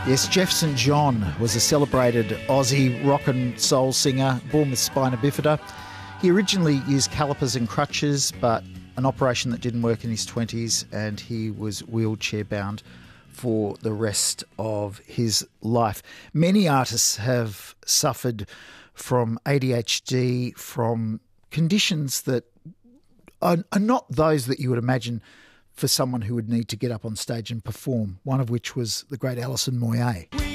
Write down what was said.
Yes, Jeff St John was a celebrated Aussie rock and soul singer born with spina bifida. He originally used calipers and crutches, but an operation that didn't work in his 20s, and he was wheelchair bound for the rest of his life. Many artists have suffered from ADHD, from conditions that are not those that you would imagine for someone who would need to get up on stage and perform, one of which was the great Alison Moyet.